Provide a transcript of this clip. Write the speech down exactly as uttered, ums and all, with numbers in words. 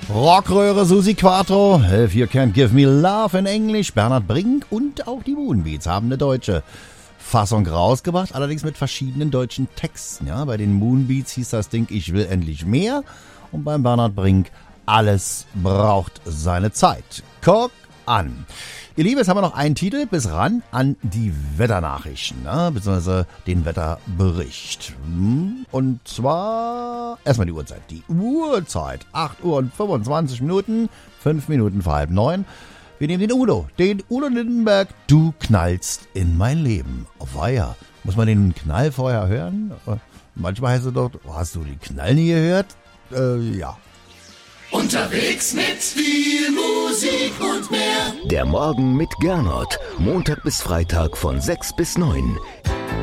Rockröhre Susi Quattro, If You Can't Give Me Love in Englisch, Bernhard Brink und auch die Moonbeats haben eine deutsche Fassung rausgebracht, allerdings mit verschiedenen deutschen Texten. Ja, bei den Moonbeats hieß das Ding Ich will endlich mehr und beim Bernhard Brink Alles braucht seine Zeit. Guck an. Ihr Lieben, jetzt haben wir noch einen Titel bis ran an die Wetternachrichten, ne? Beziehungsweise den Wetterbericht. Und zwar erstmal die Uhrzeit. Die Uhrzeit, acht Uhr und fünfundzwanzig Minuten, fünf Minuten vor halb neun. Wir nehmen den Udo, den Udo Lindenberg. Du knallst in mein Leben. Auf Weiher. Muss man den Knall vorher hören? Manchmal heißt es doch, hast du den Knall nie gehört? Äh, ja. Unterwegs mit viel Musik und mehr. Der Morgen mit Gernot. Montag bis Freitag von sechs bis neun.